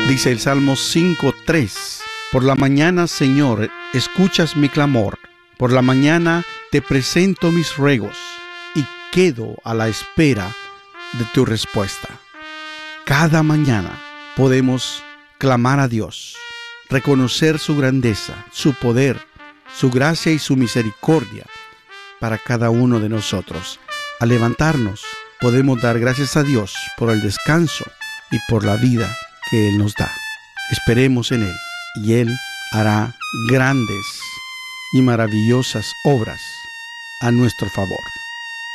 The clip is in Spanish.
Dice el Salmo 5:3. Por la mañana, Señor, escuchas mi clamor. Por la mañana te presento mis ruegos y quedo a la espera de tu respuesta. Cada mañana podemos clamar a Dios, reconocer su grandeza, su poder, su gracia y su misericordia para cada uno de nosotros. Al levantarnos, podemos dar gracias a Dios por el descanso y por la vida que Él nos da. Esperemos en Él y Él hará grandes y maravillosas obras a nuestro favor.